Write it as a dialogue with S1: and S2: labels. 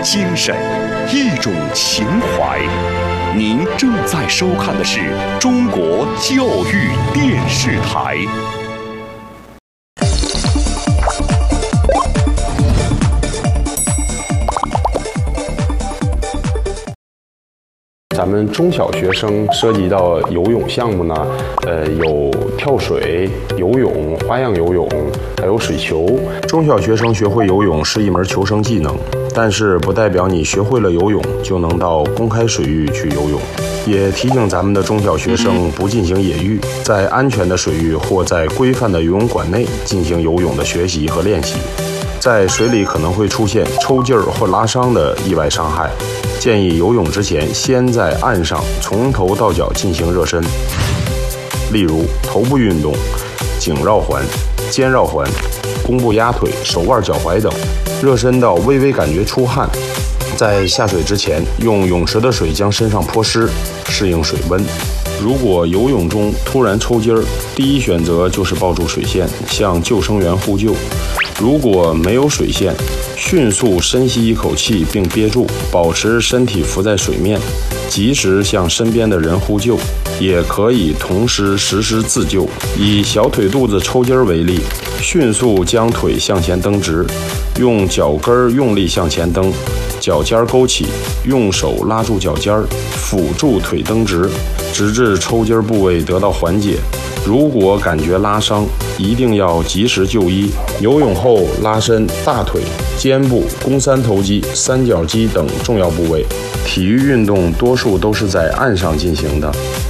S1: 精神，一种情怀。您正在收看的是中国教育电视台。
S2: 咱们中小学生涉及到游泳项目呢，有跳水、游泳、花样游泳，还有水球。
S3: 中小学生学会游泳是一门求生技能，但是不代表你学会了游泳就能到公开水域去游泳。也提醒咱们的中小学生不进行野浴，在安全的水域或在规范的游泳馆内进行游泳的学习和练习。在水里可能会出现抽筋儿或拉伤的意外伤害。建议游泳之前，先在岸上从头到脚进行热身，例如头部运动、颈绕环、肩绕环、弓步压腿、手腕脚踝等，热身到微微感觉出汗。在下水之前，用泳池的水将身上泼湿，适应水温。如果游泳中突然抽筋儿，第一选择就是抱住水线，向救生员呼救。如果没有水线，迅速深吸一口气并憋住，保持身体浮在水面，及时向身边的人呼救。也可以同时实施自救。以小腿肚子抽筋为例，迅速将腿向前蹬直，用脚跟用力向前蹬，脚尖勾起，用手拉住脚尖，辅助腿蹬直，直至抽筋部位得到缓解。如果感觉拉伤，一定要及时就医。游泳后拉伸大腿、肩部、肱三头肌、三角肌等重要部位。体育运动多数都是在岸上进行的，